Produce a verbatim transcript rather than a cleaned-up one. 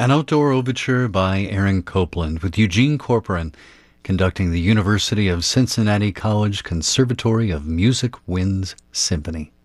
An outdoor overture by Aaron Copland with Eugene Corporan conducting the University of Cincinnati College Conservatory of Music Winds Symphony.